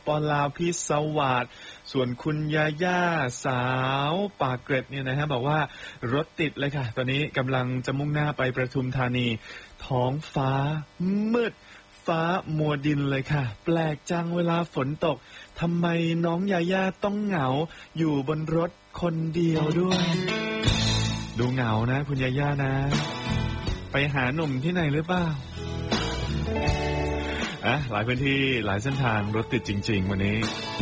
ปลาวพิศวาสส่วนคุณยาย่าสาวปากเกร็ดเนี่ยนะฮะบอกว่ารถติดเลยค่ะตอนนี้กำลังจะมุ่งหน้าไปประทุมธานีท้องฟ้ามืดฟ้ามัวดินเลยค่ะแปลกจังเวลาฝนตกทำไมน้องยาย่าต้องเหงาอยู่บนรถคนเดียวด้วยดูเหงานะคุณยาย่านะไปหาหนุ่มที่ไหนหรือเปล่าหลายพื้นที่หลายเส้นทางรถติดจริงๆวันนี้